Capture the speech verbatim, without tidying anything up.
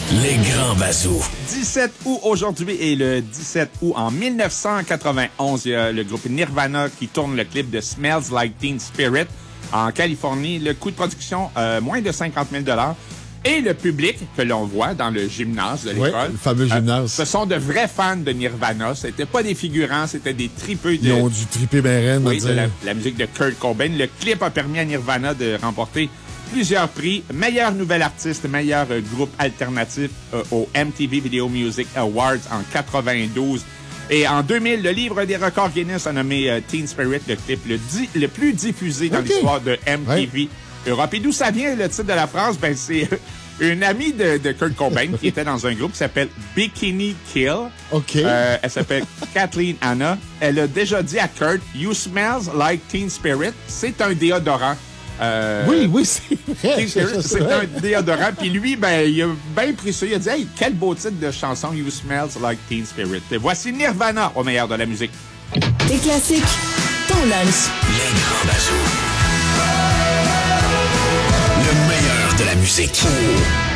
Les grands bazous. dix-sept août aujourd'hui et le dix-sept août en mille neuf cent quatre-vingt-onze, il y a le groupe Nirvana qui tourne le clip de Smells Like Teen Spirit en Californie. Le coût de production, euh, moins de cinquante mille dollars. Et le public que l'on voit dans le gymnase de l'école. Oui, le fameux gymnase. Euh, ce sont de vrais fans de Nirvana. C'était pas des figurants, c'était des tripeux de... Ils ont dû triper ben raide, Oui, de la, la musique de Kurt Cobain. Le clip a permis à Nirvana de remporter plusieurs prix. Meilleur nouvel artiste, meilleur euh, groupe alternatif euh, au M T V Video Music Awards en quatre-vingt-douze. Et en deux mille, le livre des records Guinness a nommé euh, Teen Spirit le clip le, di- le plus diffusé dans okay. l'histoire de M T V ouais. Europe. Et d'où ça vient le titre de la phrase? Ben, c'est une amie de, de Kurt Cobain qui était dans un groupe qui s'appelle Bikini Kill. OK. Euh, elle s'appelle Kathleen Anna. Elle a déjà dit à Kurt, You smells like Teen Spirit. C'est un déodorant. Euh, oui, oui, c'est vrai. Teen Spirit, c'est un déodorant. Puis lui, ben, il a bien pris ça. Il a dit, hey, quel beau titre de chanson, You smells like Teen Spirit. Et voici Nirvana au meilleur de la musique. Des classiques, ton lunch. Les grands bazous. Le meilleur de la musique.